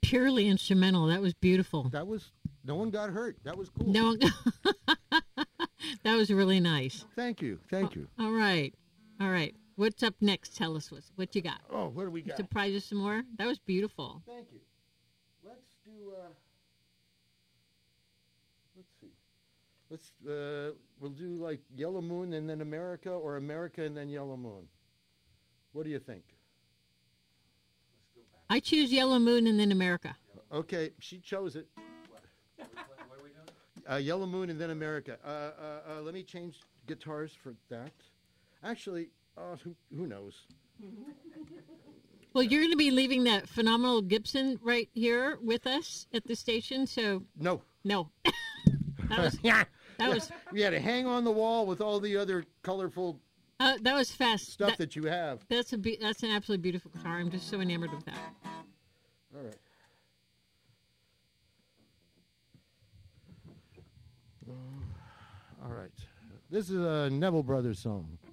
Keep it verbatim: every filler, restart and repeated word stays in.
purely instrumental. That was beautiful. That was, no one got hurt. That was cool. No, that was really nice. Thank you. Thank you. All right. All right. What's up next? Tell us what, what you got. Oh, what do we got? Surprise us some more? That was beautiful. Thank you. Let's do, uh, let's see. Let's, uh, we'll do like Yellow Moon and then America, or America and then Yellow Moon. What do you think? I choose Yellow Moon and then America. Okay, she chose it. What, what are we doing? Uh, Yellow Moon and then America. Uh, uh, uh, let me change guitars for that. Actually, uh, who, who knows? Well, you're going to be leaving that phenomenal Gibson right here with us at the station, so No. no. that was yeah. that was We had to hang on the wall with all the other colorful uh, that was fast. stuff that, that you have. that's a be- that's an absolutely beautiful guitar. I'm just so enamored with that. All right. All right. This is a Neville Brothers song.